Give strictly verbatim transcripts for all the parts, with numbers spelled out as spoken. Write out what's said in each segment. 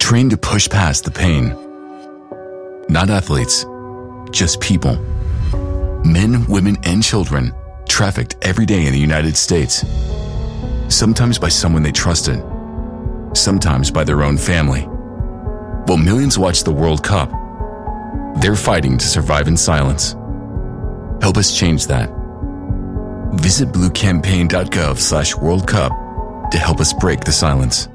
trained to push past the pain. Not athletes, just people. Men, women, and children trafficked every day in the United States. Sometimes by someone they trusted, sometimes by their own family. While millions watch the World Cup, they're fighting to survive in silence. Help us change that. Visit bluecampaign.gov slash World Cup to help us break the silence.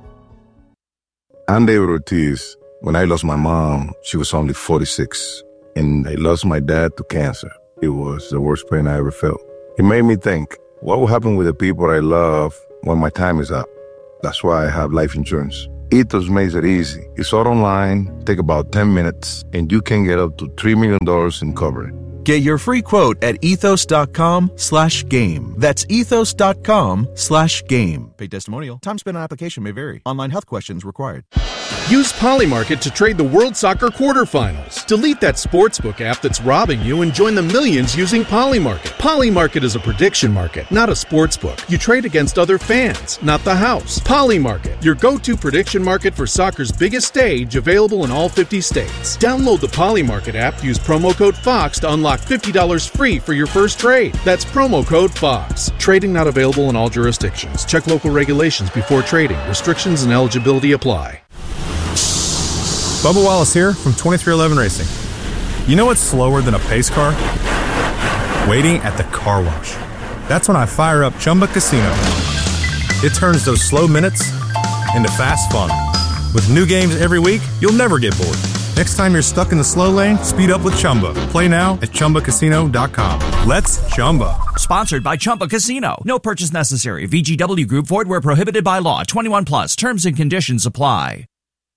I'm David Ortiz. When I lost my mom, she was only forty-six, and I lost my dad to cancer. It was the worst pain I ever felt. It made me think, what will happen with the people I love when my time is up? That's why I have life insurance. Ethos makes it easy. It's all online, take about ten minutes, and you can get up to three million dollars in coverage. Get your free quote at ethos.com slash game. That's ethos.com slash game. Paid testimonial. Time spent on application may vary. Online health questions required. Use Polymarket to trade the World Soccer quarterfinals. Delete that sportsbook app that's robbing you and join the millions using Polymarket. Polymarket is a prediction market, not a sportsbook. You trade against other fans, not the house. Polymarket, your go-to prediction market for soccer's biggest stage, available in all fifty states. Download the Polymarket app, use promo code FOX to unlock fifty dollars free for your first trade. That's promo code FOX. Trading not available in all jurisdictions. Check local regulations before trading. Restrictions and eligibility apply. Bubba Wallace here from twenty-three eleven Racing. You know what's slower than a pace car? Waiting at the car wash. That's when I fire up Chumba Casino. It turns those slow minutes into fast fun. With new games every week, you'll never get bored. Next time you're stuck in the slow lane, speed up with Chumba. Play now at Chumba Casino dot com. Let's Chumba. Sponsored by Chumba Casino. No purchase necessary. V G W Group. Void where prohibited by law. twenty-one plus. Terms and conditions apply.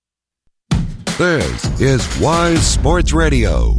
This is Wise Sports Radio.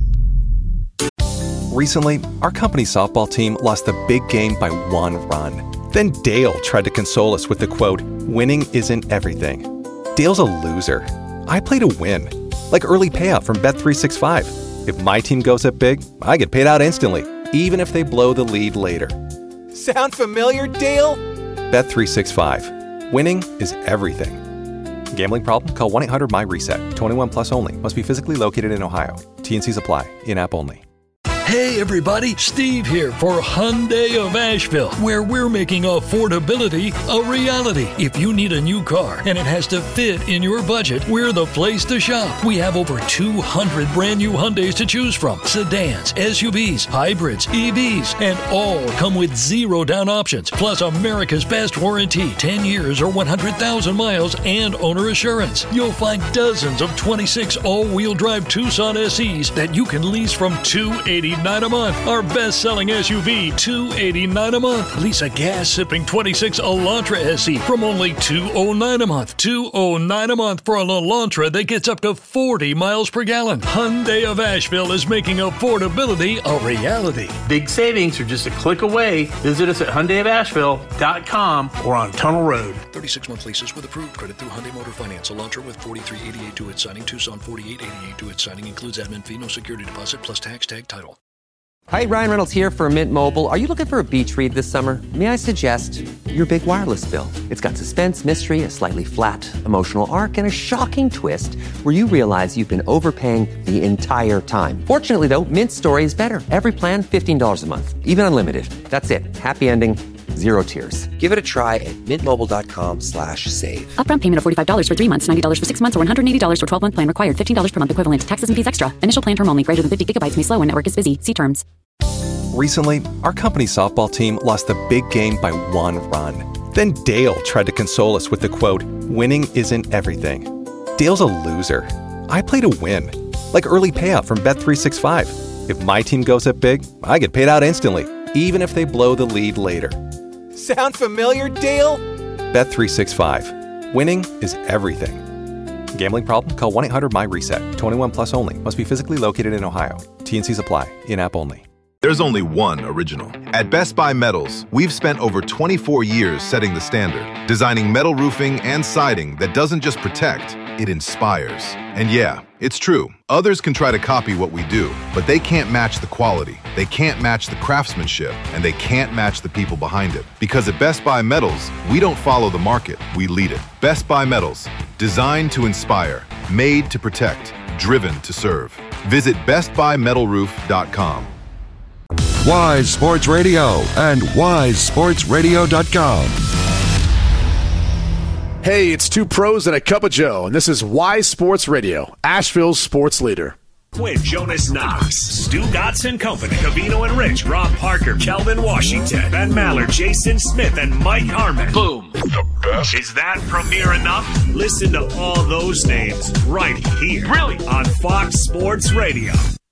Recently, our company's softball team lost the big game by one run. Then Dale tried to console us with the quote, "Winning isn't everything." Dale's a loser. I play to win. Like early payout from Bet three sixty-five. If my team goes up big, I get paid out instantly, even if they blow the lead later. Sound familiar, Dale? Bet three sixty-five. Winning is everything. Gambling problem? Call one eight hundred M Y reset. twenty-one plus only. Must be physically located in Ohio. T N Cs apply. In-app only. Hey everybody, Steve here for Hyundai of Asheville, where we're making affordability a reality. If you need a new car and it has to fit in your budget, we're the place to shop. We have over two hundred brand new Hyundais to choose from. Sedans, S U Vs, hybrids, E Vs, and all come with zero down options. Plus America's best warranty, ten years or one hundred thousand miles and owner assurance. You'll find dozens of twenty-six all-wheel drive Tucson S Es that you can lease from two hundred eighty dollars a month. Our best-selling S U V, two hundred eighty-nine dollars a month. Lease a gas-sipping twenty-six Elantra S E from only two hundred nine dollars a month. two hundred nine dollars a month for an Elantra that gets up to forty miles per gallon. Hyundai of Asheville is making affordability a reality. Big savings are just a click away. Visit us at Hyundai of Asheville dot com or on Tunnel Road. thirty-six month leases with approved credit through Hyundai Motor Finance. Elantra with forty-three eighty-eight due at signing. Tucson forty-eight eighty-eight due at signing. Includes admin fee, no security deposit, plus tax tag title. Hi, Ryan Reynolds here for Mint Mobile. Are you looking for a beach read this summer? May I suggest your big wireless bill? It's got suspense, mystery, a slightly flat, emotional arc, and a shocking twist where you realize you've been overpaying the entire time. Fortunately, though, Mint's story is better. Every plan, fifteen dollars a month. Even unlimited. That's it. Happy ending. Zero tears. Give it a try at mintmobile.com slash save. Upfront payment of forty-five dollars for three months, ninety dollars for six months, or one hundred eighty dollars for twelve-month plan required. fifteen dollars per month equivalent. Taxes and fees extra. Initial plan term only. Greater than fifty gigabytes may slow when network is busy. See terms. Recently, our company's softball team lost the big game by one run. Then Dale tried to console us with the quote, "Winning isn't everything." Dale's a loser. I play to win. Like early payout from Bet three sixty-five. If my team goes up big, I get paid out instantly, even if they blow the lead later. Sound familiar, Dale? Bet three sixty-five. Winning is everything. Gambling problem? Call one eight hundred M Y reset. twenty-one plus only. Must be physically located in Ohio. T N Cs apply. In-app only. There's only one original. At Best Buy Metals, we've spent over twenty-four years setting the standard, designing metal roofing and siding that doesn't just protect, it inspires. And yeah, it's true. Others can try to copy what we do, but they can't match the quality, they can't match the craftsmanship, and they can't match the people behind it. Because at Best Buy Metals, we don't follow the market, we lead it. Best Buy Metals. Designed to inspire, made to protect, driven to serve. Visit best buy metal roof dot com. Wise Sports Radio and wise sports radio dot com. Hey, it's two pros and a cup of Joe, and this is Wise Sports Radio, Asheville's sports leader. With Jonas Knox, Stu Gotson Company, Cavino and Rich, Rob Parker, Kelvin Washington, Ben Maller, Jason Smith, and Mike Harmon. Boom. The best. Is that premier enough? Listen to all those names right here. Really? On Fox Sports Radio.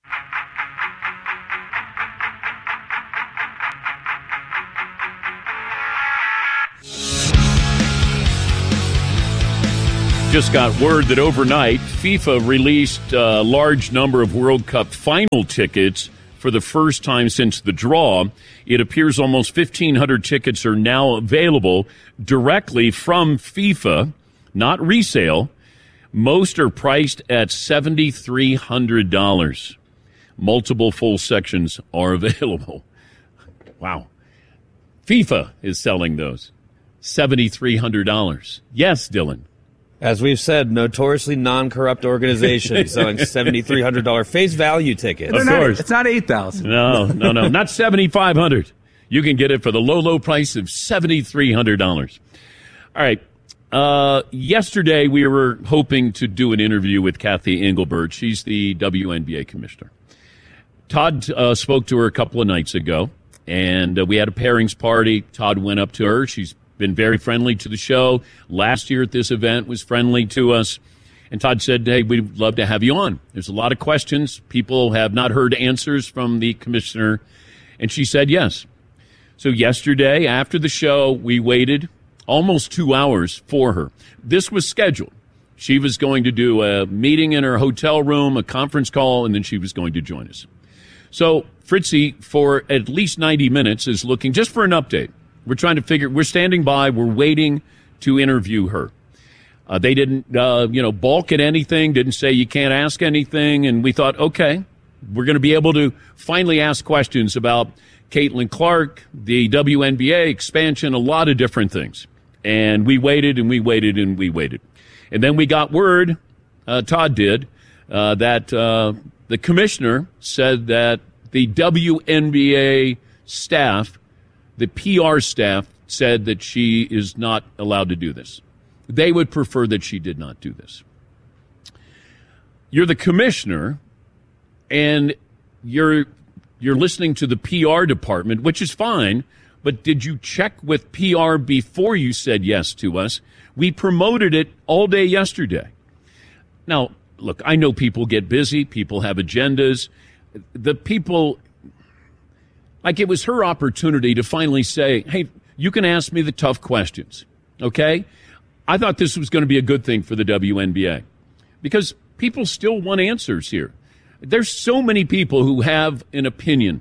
Just got word that overnight, FIFA released a large number of World Cup final tickets for the first time since the draw. It appears almost fifteen hundred tickets are now available directly from FIFA, not resale. Most are priced at seven thousand three hundred dollars. Multiple full sections are available. Wow. FIFA is selling those. seven thousand three hundred dollars. Yes, Dylan. As we've said, notoriously non-corrupt organization selling seven thousand three hundred dollars face value tickets. Of course. It's not eight thousand No, dollars. no, no. Not seven thousand five hundred dollars. You can get it for the low, low price of seven thousand three hundred dollars. All right. Uh, yesterday, we were hoping to do an interview with Kathy Engelbert. She's the W N B A commissioner. Todd uh, spoke to her a couple of nights ago, and uh, we had a pairings party. Todd went up to her. She's been very friendly to the show. Last year at this event was friendly to us. And Todd said, hey, we'd love to have you on. There's a lot of questions. People have not heard answers from the commissioner. And she said yes. So yesterday, after the show, we waited almost two hours for her. This was scheduled. She was going to do a meeting in her hotel room, a conference call, and then she was going to join us. So Fritzy, for at least ninety minutes, is looking just for an update. We're trying to figure, we're standing by, we're waiting to interview her. Uh, they didn't, uh, you know, balk at anything, didn't say you can't ask anything, and we thought, okay, we're going to be able to finally ask questions about Caitlin Clark, the W N B A expansion, a lot of different things. And we waited and we waited and we waited. And then we got word, uh, Todd did, uh, that uh, the commissioner said that the W N B A staff, the P R staff, said that she is not allowed to do this. They would prefer that she did not do this. You're the commissioner, and you're you're listening to the P R department, which is fine, but did you check with P R before you said yes to us? We promoted it all day yesterday. Now, look, I know people get busy. People have agendas. The people... Like, it was her opportunity to finally say, hey, you can ask me the tough questions, okay? I thought this was going to be a good thing for the W N B A because people still want answers here. There's so many people who have an opinion,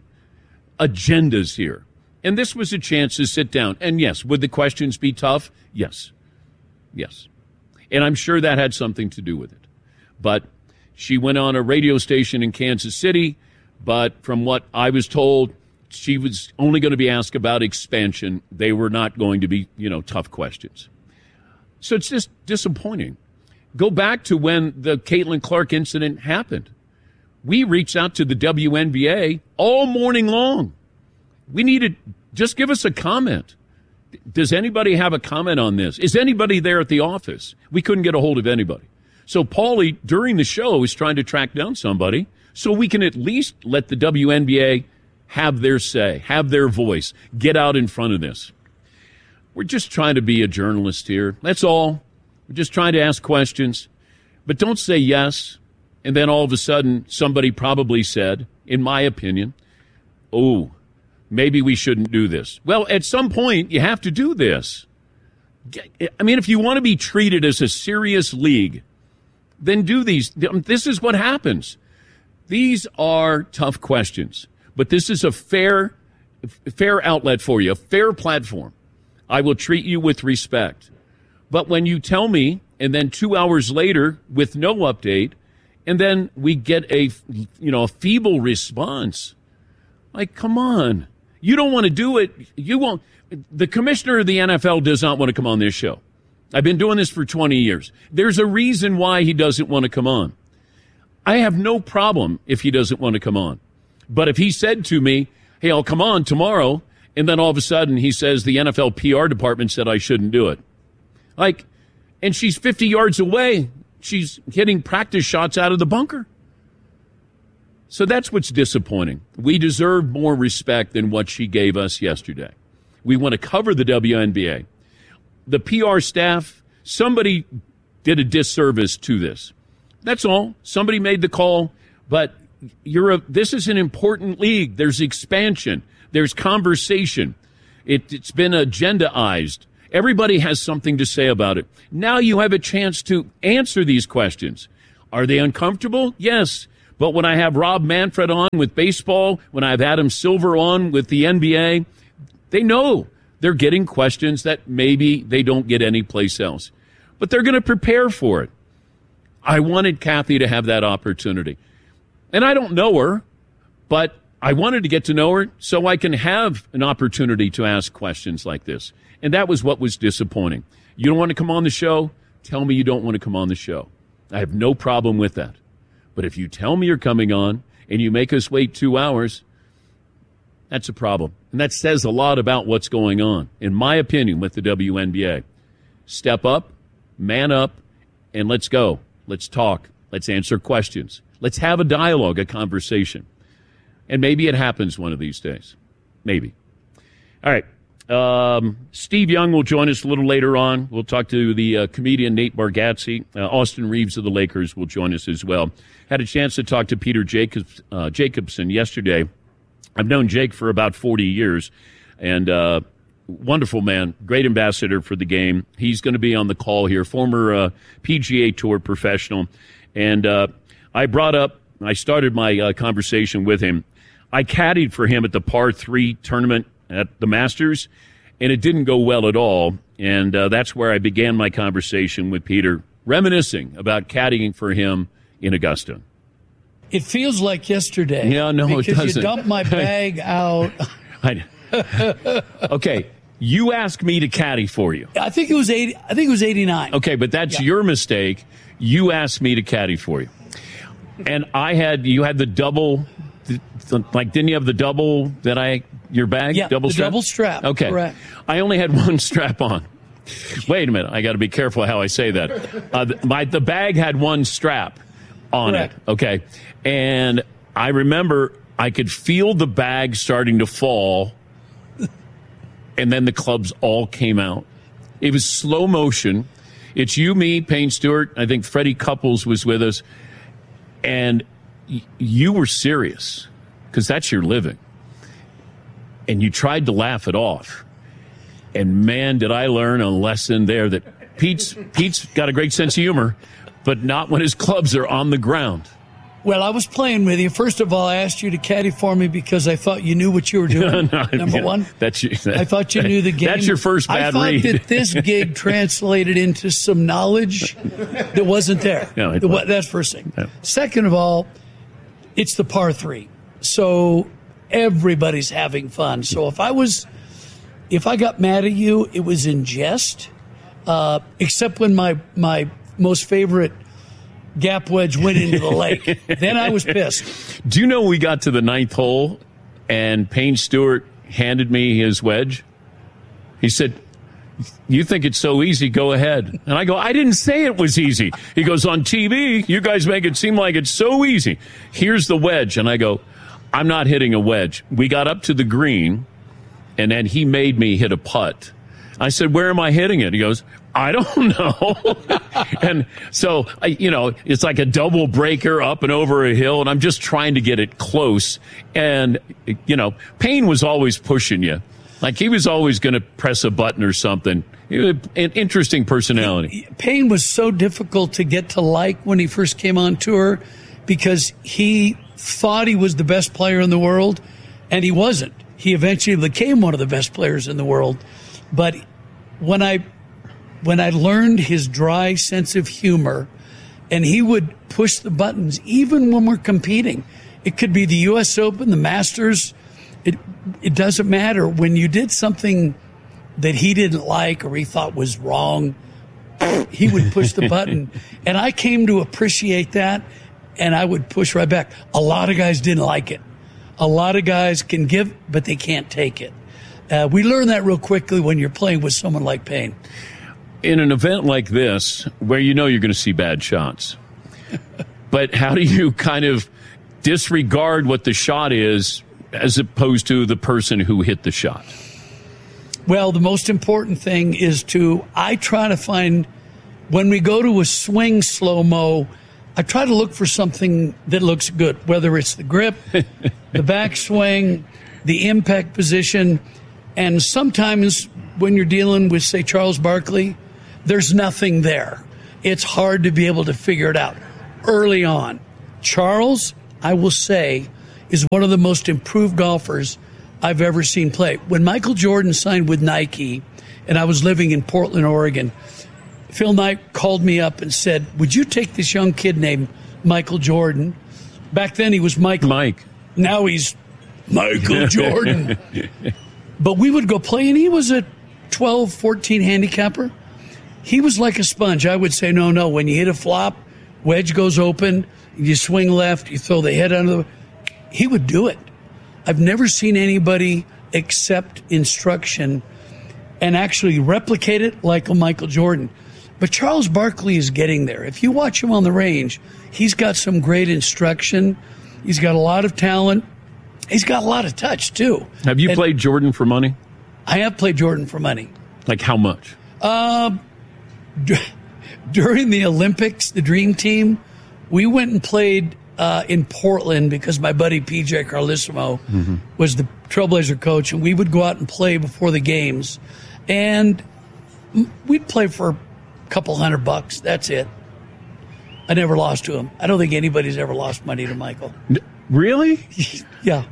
agendas here. And this was a chance to sit down. And, yes, would the questions be tough? Yes. Yes. And I'm sure that had something to do with it. But she went on a radio station in Kansas City, but from what I was told, she was only going to be asked about expansion. They were not going to be, you know, tough questions. So it's just disappointing. Go back to when the Caitlin Clark incident happened. We reached out to the W N B A all morning long. We needed, just give us a comment. Does anybody have a comment on this? Is anybody there at the office? We couldn't get a hold of anybody. So Paulie, during the show, is trying to track down somebody so we can at least let the W N B A have their say, have their voice, get out in front of this. We're just trying to be a journalist here. That's all. We're just trying to ask questions. But don't say yes, and then all of a sudden somebody probably said, in my opinion, oh, maybe we shouldn't do this. Well, at some point, you have to do this. I mean, if you want to be treated as a serious league, then do these. This is what happens. These are tough questions. But this is a fair, fair outlet for you, a fair platform. I will treat you with respect. But when you tell me, and then two hours later with no update, and then we get a, you know, a feeble response, like, come on. You don't want to do it. You won't. The commissioner of the N F L does not want to come on this show. I've been doing this for twenty years. There's a reason why he doesn't want to come on. I have no problem if he doesn't want to come on. But if he said to me, hey, I'll come on tomorrow, and then all of a sudden he says the N F L P R department said I shouldn't do it. Like, and she's fifty yards away. She's hitting practice shots out of the bunker. So that's what's disappointing. We deserve more respect than what she gave us yesterday. We want to cover the W N B A. The P R staff, somebody did a disservice to this. That's all. Somebody made the call, but you're a, this is an important league. There's expansion. There's conversation. It, it's been agendaized. Everybody has something to say about it. Now you have a chance to answer these questions. Are they uncomfortable? Yes. But when I have Rob Manfred on with baseball, when I have Adam Silver on with the N B A, they know they're getting questions that maybe they don't get anyplace else. But they're going to prepare for it. I wanted Kathy to have that opportunity. And I don't know her, but I wanted to get to know her so I can have an opportunity to ask questions like this. And that was what was disappointing. You don't want to come on the show? Tell me you don't want to come on the show. I have no problem with that. But if you tell me you're coming on and you make us wait two hours, that's a problem. And that says a lot about what's going on, in my opinion, with the W N B A. Step up, man up, and let's go. Let's talk. Let's answer questions. Let's have a dialogue, a conversation. And maybe it happens one of these days. Maybe. All right. Um, Steve Young will join us a little later on. We'll talk to the uh, comedian Nate Bargatze. Uh, Austin Reeves of the Lakers will join us as well. Had a chance to talk to Peter Jacobs, uh, Jacobson yesterday. I've known Jake for about forty years, and uh, wonderful man, great ambassador for the game. He's going to be on the call here, former uh, P G A Tour professional. And uh, I brought up, I started my uh, conversation with him. I caddied for him at the par three tournament at the Masters, and it didn't go well at all. And uh, that's where I began my conversation with Peter, reminiscing about caddying for him in Augusta. It feels like yesterday. Yeah, no, it doesn't. Because you dumped my bag out. I, okay, you asked me to caddy for you. I think it was eighty. I think it was eighty-nine. Okay, but that's yeah. your mistake. You asked me to caddy for you, and I had you had the double. Like, didn't you have the double that I your bag? Yeah, double the strap? double strap. Okay, correct. I only had one strap on. Wait a minute, I got to be careful how I say that. Uh, my the bag had one strap on correct. it. Okay, and I remember I could feel the bag starting to fall, and then the clubs all came out. It was slow motion. It's you, me, Payne Stewart. I think Freddie Couples was with us, and y- you were serious because that's your living, and you tried to laugh it off. And man, did I learn a lesson there that Pete's Pete's got a great sense of humor, but not when his clubs are on the ground. Well, I was playing with you. First of all, I asked you to caddy for me because I thought you knew what you were doing. no, Number yeah, one. That's your, that, I thought you knew the game. That's your first bad I thought read. that this gig translated into some knowledge that wasn't there. No, it the, wasn't. That's first thing. No. Second of all, it's the par three. So everybody's having fun. So if I was, if I got mad at you, it was in jest, uh, except when my, my most favorite gap wedge went into the lake. Then I was pissed. Do you know we got to the ninth hole and Payne Stewart handed me his wedge? He said, you think it's so easy, go ahead. And I go, I didn't say it was easy. He goes, on T V, you guys make it seem like it's so easy. Here's the wedge. And I go, I'm not hitting a wedge. We got up to the green, and then he made me hit a putt. I said, where am I hitting it? He goes, I don't know. And so, I, you know, it's like a double breaker up and over a hill, and I'm just trying to get it close. And, you know, Payne was always pushing you. Like he was always going to press a button or something. He was an interesting personality. Payne was so difficult to get to like when he first came on tour because he thought he was the best player in the world, and he wasn't. He eventually became one of the best players in the world. But when I when I learned his dry sense of humor, and he would push the buttons even when we're competing. It could be the U S Open, the Masters. It it doesn't matter. When you did something that he didn't like or he thought was wrong, he would push the button. And I came to appreciate that, and I would push right back. A lot of guys didn't like it. A lot of guys can give, but they can't take it. Uh, we learn that real quickly when you're playing with someone like Payne. In an event like this, where you know you're going to see bad shots, but how do you kind of disregard what the shot is as opposed to the person who hit the shot? Well, the most important thing is to, I try to find, when we go to a swing slow-mo, I try to look for something that looks good, whether it's the grip, the backswing, the impact position. And sometimes when you're dealing with, say, Charles Barkley, there's nothing there. It's hard to be able to figure it out early on. Charles, I will say, is one of the most improved golfers I've ever seen play. When Michael Jordan signed with Nike, and I was living in Portland, Oregon, Phil Knight called me up and said, would you take this young kid named Michael Jordan? Back then he was Michael. Mike. Now he's Michael Jordan. But we would go play, and he was a twelve, fourteen handicapper. He was like a sponge. I would say, no, no, when you hit a flop, wedge goes open, you swing left, you throw the head under the... He would do it. I've never seen anybody accept instruction and actually replicate it like a Michael Jordan. But Charles Barkley is getting there. If you watch him on the range, he's got some great instruction. He's got a lot of talent. He's got a lot of touch, too. Have you and played Jordan for money? I have played Jordan for money. Like how much? Uh, d- during the Olympics, the Dream Team, we went and played uh, in Portland because my buddy P J Carlissimo mm-hmm. was the Trailblazer coach, and we would go out and play before the games. And we'd play for a couple hundred bucks. That's it. I never lost to him. I don't think anybody's ever lost money to Michael. Really? Yeah.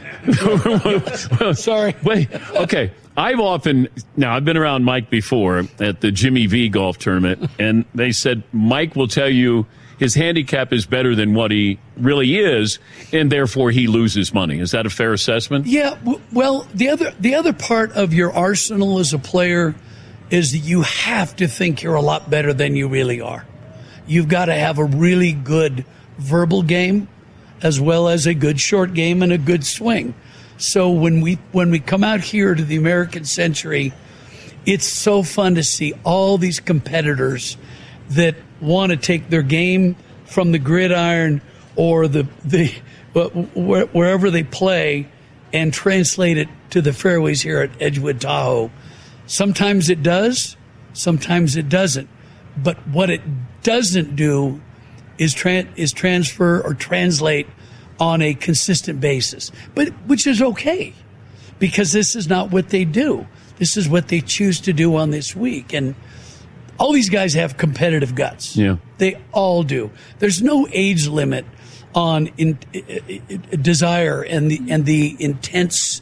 Sorry. Wait, okay. I've often, now I've been around Mike before at the Jimmy V golf tournament, and they said Mike will tell you his handicap is better than what he really is, and therefore he loses money. Is that a fair assessment? Yeah. W- well, the other the other part of your arsenal as a player is that you have to think you're a lot better than you really are. You've got to have a really good verbal game as well as a good short game and a good swing. So when we when we come out here to the American Century, it's so fun to see all these competitors that want to take their game from the gridiron or the the wherever they play and translate it to the fairways here at Edgewood Tahoe. Sometimes it does, sometimes it doesn't. But what it doesn't do is tran- is transfer or translate on a consistent basis, but which is okay because this is not what they do. This is what they choose to do on this week. And all these guys have competitive guts. Yeah. They all do. There's no age limit on in, in, in, desire and the, and the intense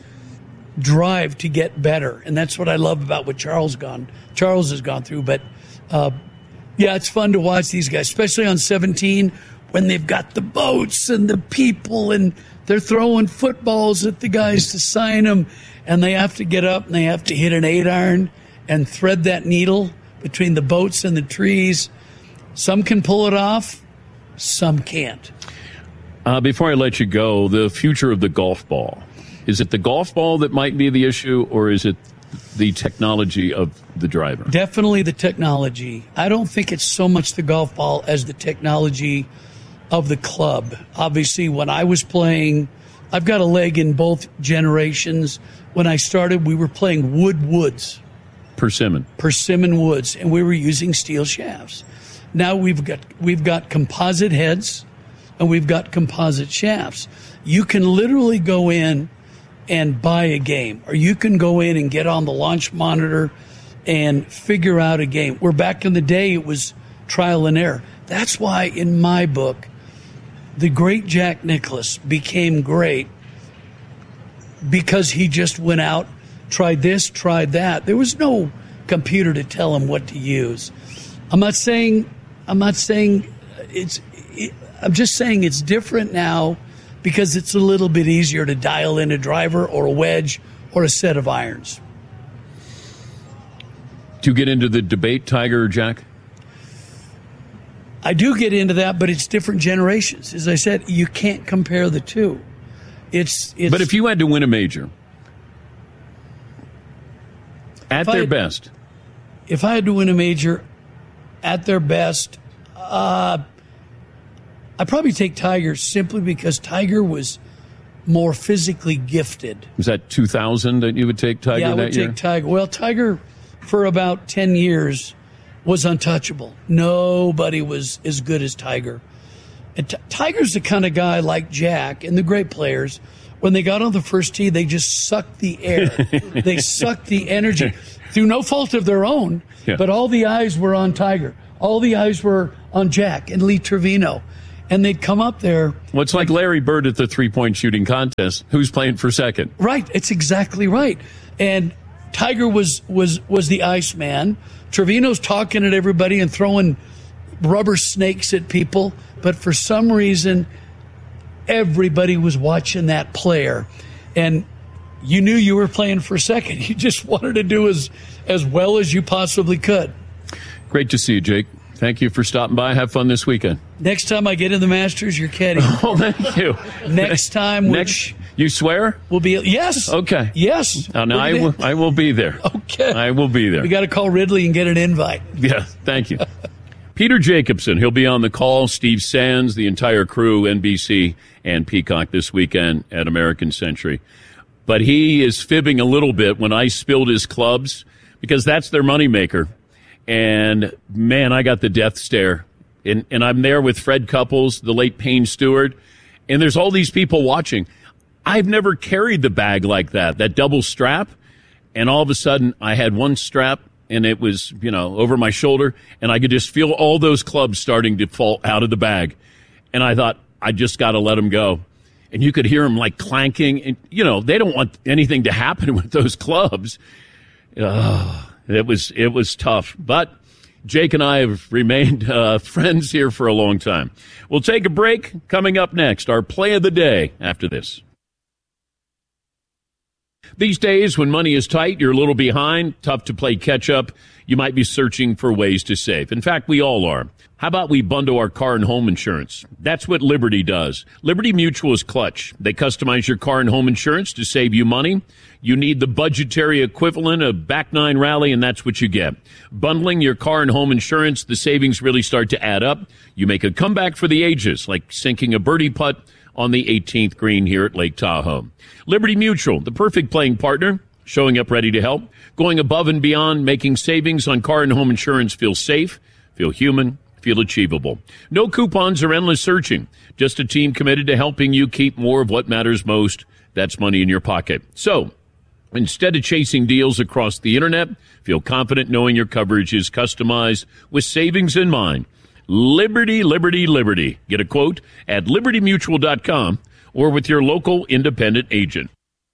drive to get better. And that's what I love about what Charles gone, Charles has gone through. But, uh, yeah, it's fun to watch these guys, especially on seventeen when they've got the boats and the people and they're throwing footballs at the guys to sign them, and they have to get up and they have to hit an eight iron and thread that needle between the boats and the trees. Some can pull it off, some can't. Uh, before I let you go, the future of the golf ball. Is it the golf ball that might be the issue, or is it the technology of the driver? Definitely the technology. I don't think it's so much the golf ball as the technology of the club. Obviously, when I was playing, I've got a leg in both generations. When I started, we were playing wood woods. Persimmon. Persimmon woods, and we were using steel shafts. Now we've got we've got composite heads, and we've got composite shafts. You can literally go in and buy a game, or you can go in and get on the launch monitor and figure out a game. Where back in the day, it was trial and error. That's why, in my book, the great Jack Nicklaus became great because he just went out, tried this, tried that. There was no computer to tell him what to use. I'm not saying, I'm not saying it's, it, I'm just saying it's different now because it's a little bit easier to dial in a driver or a wedge or a set of irons. To get into the debate, Tiger or Jack? I do get into that, but it's different generations. As I said, you can't compare the two. It's, it's But if you had to win a major at their had, best, if I had to win a major at their best, uh, I'd probably take Tiger simply because Tiger was more physically gifted. was that two thousand that you would take Tiger yeah, I that would year? take Tiger. Well, Tiger, for about ten years, was untouchable. Nobody was as good as Tiger. And T- Tiger's the kind of guy like Jack and the great players. When they got on the first tee, they just sucked the air. They sucked the energy through no fault of their own. Yeah. But all the eyes were on Tiger. All the eyes were on Jack and Lee Trevino. And they'd come up there. Well, it's like Larry Bird at the three-point shooting contest. Who's playing for second? Right. It's exactly right. And Tiger was was was the Iceman. Trevino's talking at everybody and throwing rubber snakes at people. But for some reason, everybody was watching that player. And you knew you were playing for second. You just wanted to do as, as well as you possibly could. Great to see you, Jake. Thank you for stopping by. Have fun this weekend. Next time I get in the Masters, you're caddying. Oh, thank you. Next time, Next, which you swear? will be yes. Okay. Yes. Oh, no, I will, I will be there. Okay. I will be there. We got to call Ridley and get an invite. Yeah, thank you. Peter Jacobson, he'll be on the call. Steve Sands, the entire crew, N B C and Peacock this weekend at American Century. But he is fibbing a little bit when I spilled his clubs because that's their moneymaker. And, man, I got the death stare. And, and I'm there with Fred Couples, the late Payne Stewart, and there's all these people watching. I've never carried the bag like that, that double strap. And all of a sudden, I had one strap, and it was, you know, over my shoulder, and I could just feel all those clubs starting to fall out of the bag. And I thought, I just got to let them go. And you could hear them, like, clanking. And, you know, they don't want anything to happen with those clubs. Uh, it was it was tough. But Jake and I have remained uh, friends here for a long time. We'll take a break. Coming up next, our play of the day after this. These days, when money is tight, you're a little behind, tough to play catch-up, you might be searching for ways to save. In fact, we all are. How about we bundle our car and home insurance? That's what Liberty does. Liberty Mutual is clutch. They customize your car and home insurance to save you money. You need the budgetary equivalent of back nine rally, and that's what you get. Bundling your car and home insurance, the savings really start to add up. You make a comeback for the ages, like sinking a birdie putt on the eighteenth green here at Lake Tahoe. Liberty Mutual, the perfect playing partner, showing up ready to help, going above and beyond, making savings on car and home insurance feel safe, feel human, feel achievable. No coupons or endless searching, just a team committed to helping you keep more of what matters most. That's money in your pocket. So, instead of chasing deals across the internet, feel confident knowing your coverage is customized with savings in mind. Liberty, Liberty, Liberty. Get a quote at liberty mutual dot com or with your local independent agent.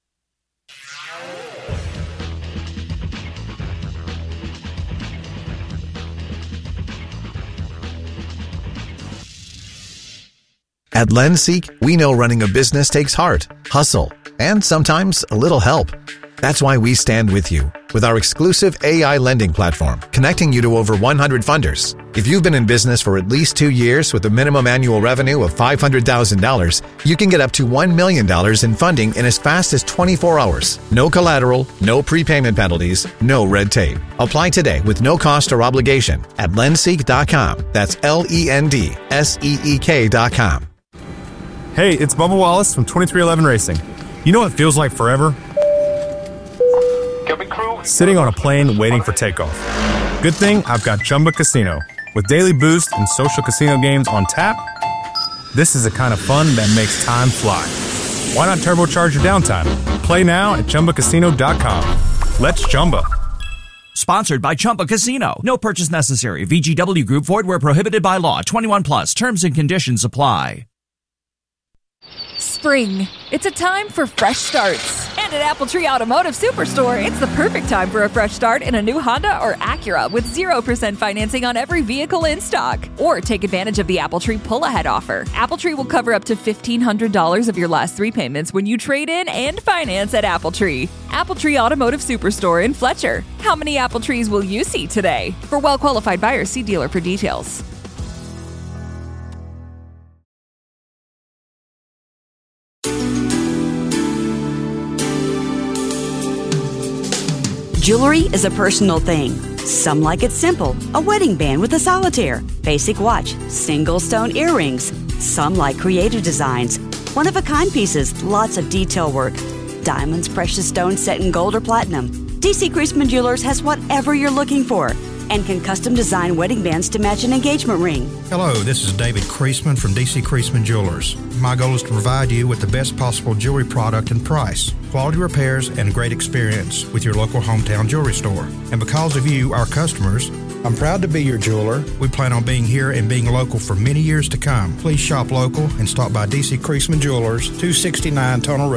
At Lenseek, we know running a business takes heart, hustle, and sometimes a little help. That's why we stand with you with our exclusive A I lending platform, connecting you to over one hundred funders. If you've been in business for at least two years with a minimum annual revenue of five hundred thousand dollars, you can get up to one million dollars in funding in as fast as twenty-four hours. No collateral, no prepayment penalties, no red tape. Apply today with no cost or obligation at lenseek dot com. That's L E N D S E E K dot com. Hey, it's Bubba Wallace from twenty-three eleven Racing. You know what feels like forever? Sitting on a plane waiting for takeoff. Good thing I've got Chumba Casino. With daily boost and social casino games on tap, this is the kind of fun that makes time fly. Why not turbocharge your downtime? Play now at chumba casino dot com. Let's Chumba. Sponsored by Chumba Casino. No purchase necessary. V G W Group. Void where prohibited by law. twenty-one plus. Terms and conditions apply. Spring. It's a time for fresh starts. And at AppleTree Automotive Superstore, it's the perfect time for a fresh start in a new Honda or Acura with zero percent financing on every vehicle in stock. Or take advantage of the AppleTree pull-ahead offer. AppleTree will cover up to fifteen hundred dollars of your last three payments when you trade in and finance at AppleTree. AppleTree Automotive Superstore in Fletcher. How many Apple trees will you see today? For well-qualified buyers, see dealer for details. Jewelry is a personal thing. Some like it simple, a wedding band with a solitaire, basic watch, single stone earrings. Some like creative designs, one-of-a-kind pieces, lots of detail work. Diamonds, precious stones set in gold or platinum. D C Creasman Jewelers has whatever you're looking for and can custom design wedding bands to match an engagement ring. Hello, this is David Creasman from D C Creasman Jewelers. My goal is to provide you with the best possible jewelry product and price, quality repairs, and great experience with your local hometown jewelry store. And because of you, our customers, I'm proud to be your jeweler. We plan on being here and being local for many years to come. Please shop local and stop by D C Creasman Jewelers, two sixty-nine Tunnel Road.